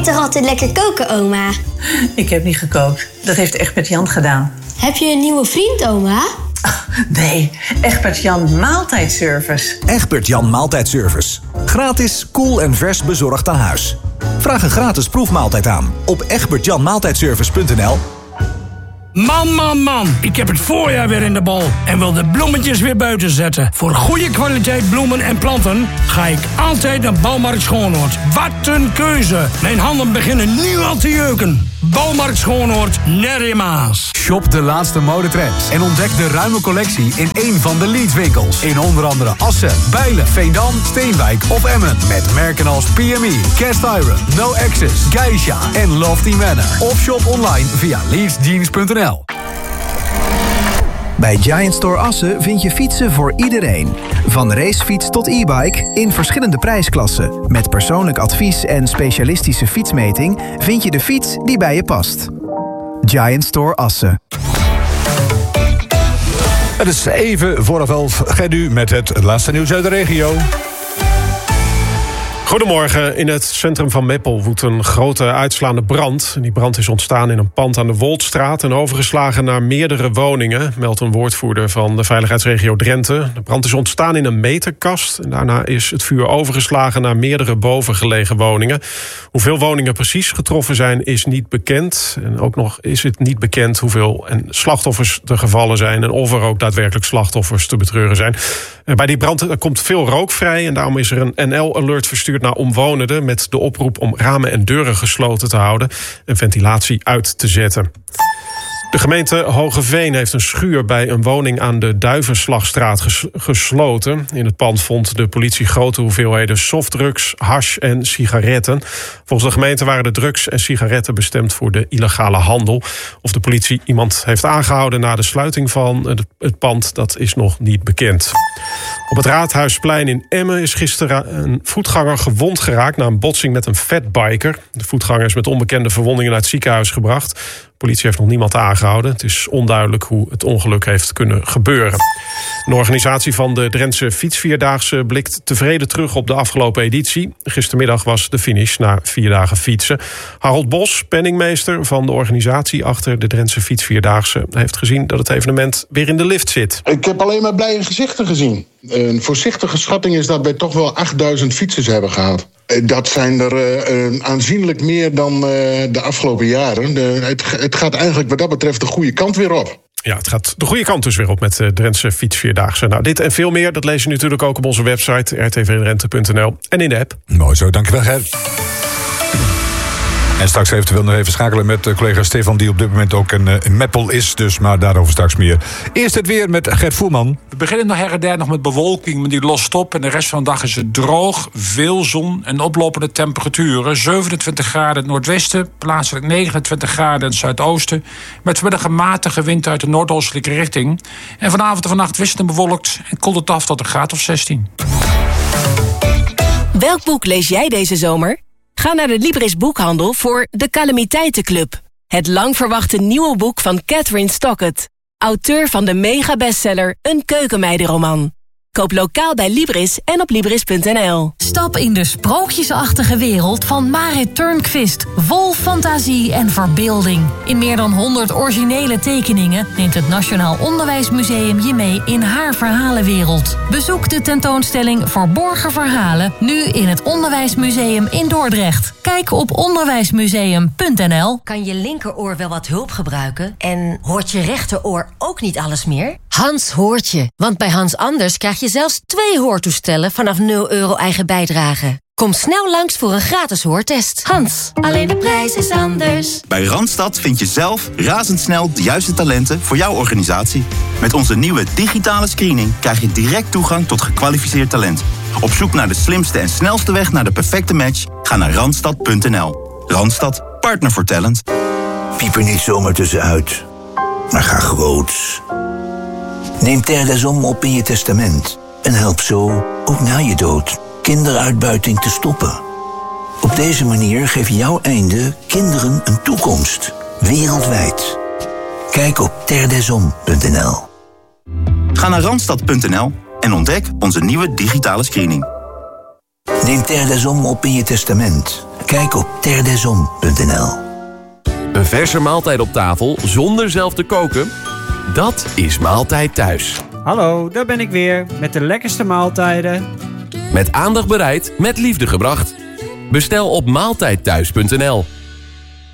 toch altijd lekker koken, oma? Ik heb niet gekookt. Dat heeft Egbert-Jan gedaan. Heb je een nieuwe vriend, oma? Nee, Egbert-Jan Maaltijdservice. Egbert-Jan Maaltijdservice. Gratis, koel en vers bezorgd aan huis. Vraag een gratis proefmaaltijd aan op egbertjanmaaltijdservice.nl. Man, ik heb het voorjaar weer in de bal en wil de bloemetjes weer buiten zetten. Voor goede kwaliteit bloemen en planten ga ik altijd naar Bouwmarkt Schoonhoord. Wat een keuze! Mijn handen beginnen nu al te jeuken. Bouwmarkt Schoonhoord, Nerrimaas. Shop de laatste modetrends en ontdek de ruime collectie in één van de Leeds-winkels. In onder andere Assen, Bijlen, Veendam, Steenwijk of Emmen. Met merken als PME, Cast Iron, No Access, Geisha en Lofty Manor. Of shop online via leedsjeans.nl. Bij Giant Store Assen vind je fietsen voor iedereen. Van racefiets tot e-bike in verschillende prijsklassen. Met persoonlijk advies en specialistische fietsmeting vind je de fiets die bij je past. Giant Store Assen. Het is even voor 11. Gerdu met het laatste nieuws uit de regio. Goedemorgen. In het centrum van Meppel woedt een grote uitslaande brand. Die brand is ontstaan in een pand aan de Woldstraat en overgeslagen naar meerdere woningen, meldt een woordvoerder van de veiligheidsregio Drenthe. De brand is ontstaan in een meterkast en daarna is het vuur overgeslagen naar meerdere bovengelegen woningen. Hoeveel woningen precies getroffen zijn is niet bekend. En ook nog is het niet bekend hoeveel slachtoffers er gevallen zijn en of er ook daadwerkelijk slachtoffers te betreuren zijn. Bij die brand komt veel rook vrij en daarom is er een NL-alert verstuurd naar omwonenden met de oproep om ramen en deuren gesloten te houden en ventilatie uit te zetten. De gemeente Hogeveen heeft een schuur bij een woning aan de Duivenslagstraat gesloten. In het pand vond de politie grote hoeveelheden softdrugs, hash en sigaretten. Volgens de gemeente waren de drugs en sigaretten bestemd voor de illegale handel. Of de politie iemand heeft aangehouden na de sluiting van het pand, dat is nog niet bekend. Op het Raadhuisplein in Emmen is gisteren een voetganger gewond geraakt na een botsing met een fatbiker. De voetganger is met onbekende verwondingen naar het ziekenhuis gebracht. De politie heeft nog niemand aangehouden. Het is onduidelijk hoe het ongeluk heeft kunnen gebeuren. Een organisatie van de Drentse Fietsvierdaagse blikt tevreden terug op de afgelopen editie. Gistermiddag was de finish na 4 dagen fietsen. Harold Bos, penningmeester van de organisatie achter de Drentse Fietsvierdaagse, heeft gezien dat het evenement weer in de lift zit. Ik heb alleen maar blije gezichten gezien. Een voorzichtige schatting is dat wij toch wel 8000 fietsers hebben gehad. Dat zijn er aanzienlijk meer dan de afgelopen jaren. Het gaat eigenlijk wat dat betreft de goede kant weer op. Ja, het gaat de goede kant dus weer op met de Drentse Fietsvierdaagse. Nou, dit en veel meer, dat lees je natuurlijk ook op onze website rtvdrenthe.nl en in de app. Mooi zo, dankjewel Gert. En straks eventueel nog even schakelen met collega Stefan, die op dit moment ook in Meppel is. Dus, maar daarover straks meer. Eerst het weer met Gert Voerman. We beginnen nog her en der nog met bewolking, maar die lost op. En de rest van de dag is het droog, veel zon en oplopende temperaturen. 27 graden in het noordwesten, plaatselijk 29 graden in het zuidoosten. Met vanmiddag een matige wind uit de noordoostelijke richting. En vanavond en vannacht wisselend bewolkt en koelt het af tot een graad of 16. Welk boek lees jij deze zomer? Ga naar de Libris Boekhandel voor De Calamiteitenclub. Het lang verwachte nieuwe boek van Catherine Stockett. Auteur van de mega-bestseller Een keukenmeidenroman. Koop lokaal bij Libris en op Libris.nl. Stap in de sprookjesachtige wereld van Marit Turnquist. Vol fantasie en verbeelding. In meer dan 100 originele tekeningen neemt het Nationaal Onderwijsmuseum je mee in haar verhalenwereld. Bezoek de tentoonstelling Verborgen Verhalen nu in het Onderwijsmuseum in Dordrecht. Kijk op onderwijsmuseum.nl. Kan je linkeroor wel wat hulp gebruiken? En hoort je rechteroor ook niet alles meer? Hans hoort je, want bij Hans Anders krijg je zelfs 2 hoortoestellen vanaf €0 eigen bijdrage. Kom snel langs voor een gratis hoortest. Hans, alleen de prijs is anders. Bij Randstad vind je zelf razendsnel de juiste talenten voor jouw organisatie. Met onze nieuwe digitale screening krijg je direct toegang tot gekwalificeerd talent. Op zoek naar de slimste en snelste weg naar de perfecte match? Ga naar randstad.nl. Randstad, partner voor talent. Piep er niet zomaar tussenuit, maar ga groots. Neem Terre des Hommes op in je testament en help zo, ook na je dood, kinderuitbuiting te stoppen. Op deze manier geef jouw einde kinderen een toekomst, wereldwijd. Kijk op terredeshommes.nl. Ga naar randstad.nl en ontdek onze nieuwe digitale screening. Neem Terre des Hommes op in je testament Kijk op terdesom.nl. Een verse maaltijd op tafel zonder zelf te koken? Dat is Maaltijd Thuis. Hallo, daar ben ik weer met de lekkerste maaltijden. Met aandacht bereid, met liefde gebracht. Bestel op maaltijdthuis.nl.